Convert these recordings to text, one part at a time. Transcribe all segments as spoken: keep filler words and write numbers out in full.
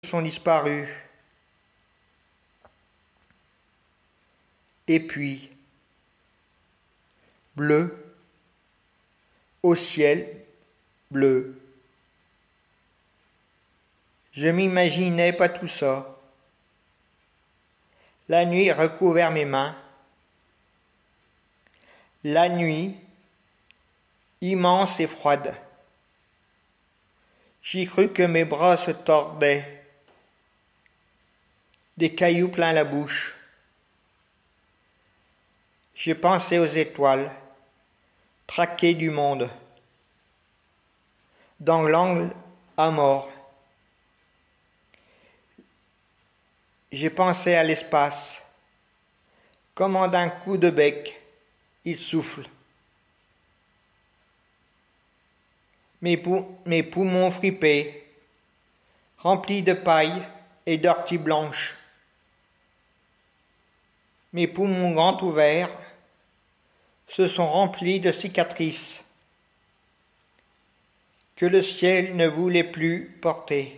sont disparus. Et puis, bleu, au ciel bleu. Je m'imaginais pas tout ça. La nuit recouvert mes mains. La nuit, immense et froide. J'y crus que mes bras se tordaient. Des cailloux plein la bouche. J'ai pensé aux étoiles, traquées du monde. Dans l'angle à mort. J'ai pensé à l'espace. Comme en d'un coup de bec, il souffle. Mes, pou- mes poumons fripés, remplis de paille et d'orties blanches. Mes poumons grands ouverts se sont remplis de cicatrices que le ciel ne voulait plus porter.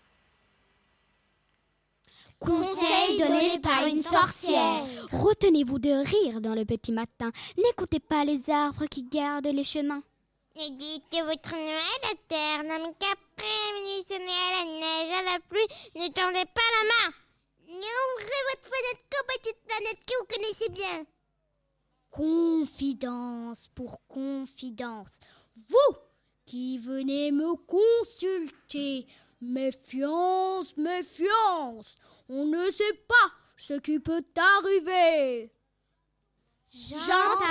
Conseil donné par une sorcière. Retenez-vous de rire dans le petit matin. N'écoutez pas les arbres qui gardent les chemins. Ne dites votre Noël à terre, n'aime qu'après minuit sonner à la neige, à la pluie, ne tendez pas la main. Ouvrez votre fenêtre comme petite planète que vous connaissez bien. Confidence pour confidence. Vous qui venez me consulter, méfiance, méfiance. On ne sait pas ce qui peut arriver. J'entends